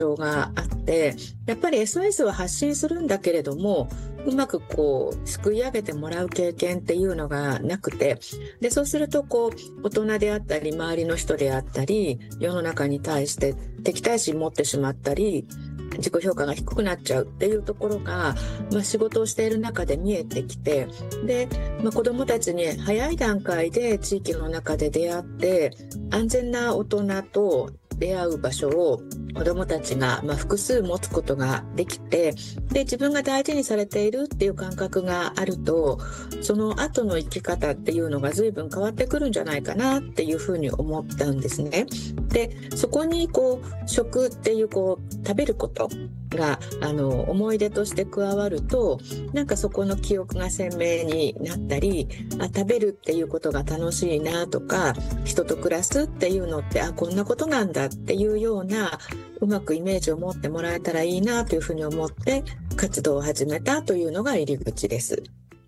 象があって、やっぱり SOS は発信するんだけれども、うまくすくい上げてもらう経験っていうのがなくて、でそうすると大人であったり周りの人であったり世の中に対して敵対心持ってしまったり、自己評価が低くなっちゃうっていうところが、仕事をしている中で見えてきて、で、子どもたちに早い段階で地域の中で出会って安全な大人と出会う場所を子どもたちが複数持つことができて、で自分が大事にされているっていう感覚があると、その後の生き方っていうのが随分変わってくるんじゃないかなっていうふうに思ったんですね。でそこに食っていう食べることが思い出として加わると、なんかそこの記憶が鮮明になったり、食べるっていうことが楽しいなとか、人と暮らすっていうのってこんなことなんだっていうようなうまくイメージを持ってもらえたらいいなというふうに思って活動を始めたというのが入り口です。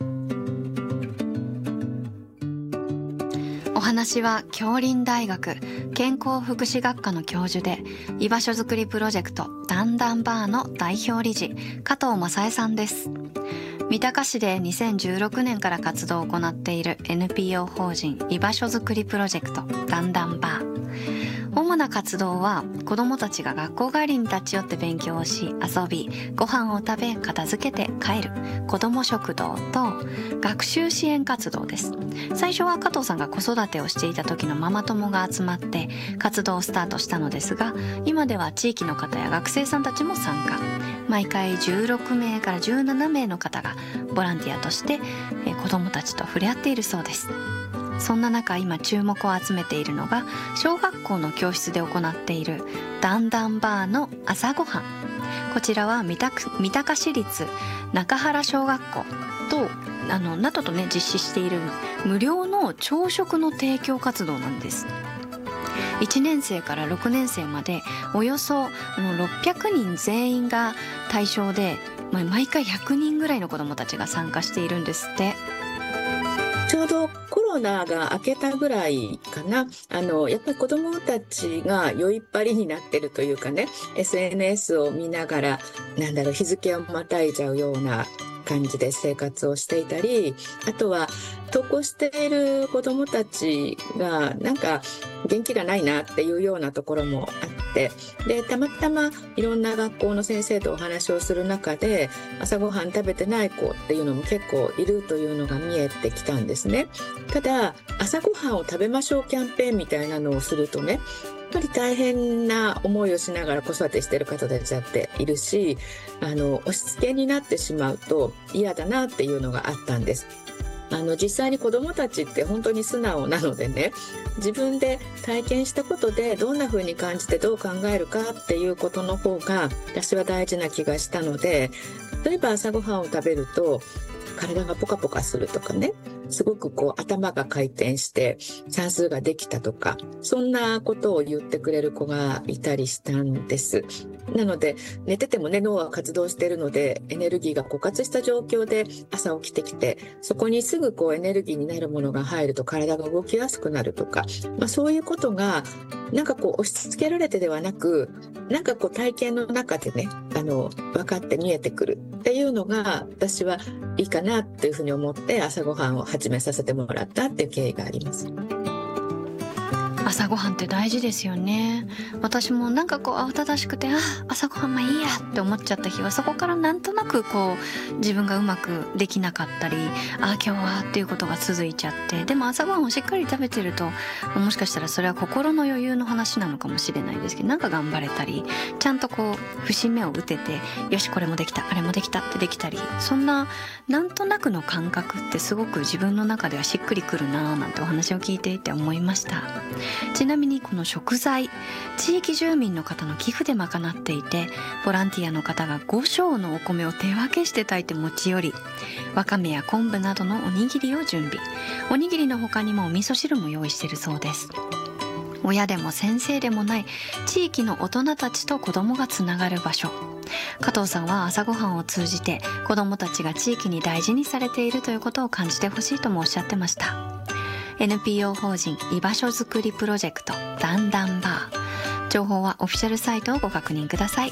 お話は杏林大学健康福祉学科の教授で居場所づくりプロジェクトだんだんバーの代表理事加藤正恵さんです。三鷹市で2016年から活動を行っている NPO 法人居場所づくりプロジェクトだんだんバー。主な活動は子どもたちが学校帰りに立ち寄って勉強をし遊び、ご飯を食べ片付けて帰る子ども食堂と学習支援活動です。最初は加藤さんが子育てをしていた時のママ友が集まって活動をスタートしたのですが、今では地域の方や学生さんたちも参加。毎回16名から17名の方がボランティアとして子どもたちと触れ合っているそうです。そんな中、今注目を集めているのが小学校の教室で行っているだんだんバーの朝ごはん。こちらは三鷹市立中原小学校となどとね実施している無料の朝食の提供活動なんです。1年生から6年生までおよそ600人全員が対象で、毎回100人ぐらいの子どもたちが参加しているんですって。 ちょうどコロナが明けたぐらいかな、やっぱり子どもたちが酔いっぱりになってるというかね、 SNS を見ながら日付をまたいじゃうような感じで生活をしていたり、あとは登校している子どもたちがなんか元気がないなっていうようなところもあって、でたまたまいろんな学校の先生とお話をする中で朝ごはん食べてない子っていうのも結構いるというのが見えてきたんですね。ただ朝ごはんを食べましょうキャンペーンみたいなのをするとね、やっぱり大変な思いをしながら子育てしている方たちだっているし、押し付けになってしまうと嫌だなっていうのがあったんです。実際に子どもたちって本当に素直なのでね、自分で体験したことでどんな風に感じてどう考えるかっていうことの方が私は大事な気がしたので、例えば朝ごはんを食べると体がポカポカするとかね、すごく頭が回転して算数ができたとか、そんなことを言ってくれる子がいたりしたんです。なので寝ててもね、脳は活動しているのでエネルギーが枯渇した状況で朝起きてきて、そこにすぐエネルギーになるものが入ると体が動きやすくなるとか、そういうことが押し付けられてではなく、体験の中でね分かって見えてくるっていうのが私はいいかなっていうふうに思って朝ごはんを始めさせてもらったっていう経緯があります。 朝ごはんって大事ですよね。私も慌ただしくて朝ごはんいいやって思っちゃった日は、そこからなんとなく自分がうまくできなかったり今日はっていうことが続いちゃって、でも朝ごはんをしっかり食べてるともしかしたらそれは心の余裕の話なのかもしれないですけど、頑張れたりちゃんと節目を打てて、よしこれもできたあれもできたってできたり、そんななんとなくの感覚ってすごく自分の中ではしっくりくるなぁなんてお話を聞いていて思いました。ちなみにこの食材、地域住民の方の寄付で賄っていて、ボランティアの方が5升のお米を手分けして炊いて持ち寄り、わかめや昆布などのおにぎりを準備。おにぎりの他にもお味噌汁も用意しているそうです。親でも先生でもない地域の大人たちと子供がつながる場所。加藤さんは朝ごはんを通じて子供たちが地域に大事にされているということを感じてほしいともおっしゃってました。NPO 法人居場所づくりプロジェクトだんだんバー。 情報はオフィシャルサイトをご確認ください。